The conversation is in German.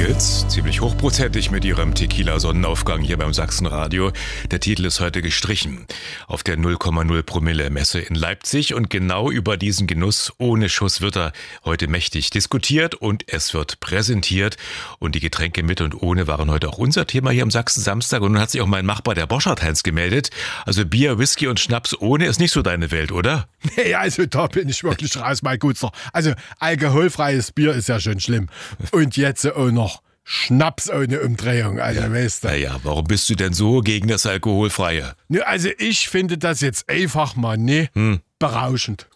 Eagles, ziemlich hochprozentig mit ihrem Tequila-Sonnenaufgang hier beim Sachsenradio. Der Titel ist heute gestrichen auf der 0,0 Promille Messe in Leipzig und genau über diesen Genuss ohne Schuss wird er heute mächtig diskutiert und es wird präsentiert und die Getränke mit und ohne waren heute auch unser Thema hier am Sachsen-Samstag und nun hat sich auch mein Nachbar, der Boschert-Heinz, gemeldet. Also Bier, Whisky und Schnaps ohne ist nicht so deine Welt, oder? Nee, also da bin ich wirklich raus, mein Guter. Also alkoholfreies Bier ist ja schon schlimm. Und jetzt auch noch Schnaps ohne Umdrehung, also ja, weißt du. Naja, warum bist du denn so gegen das Alkoholfreie? Also ich finde das jetzt einfach mal berauschend.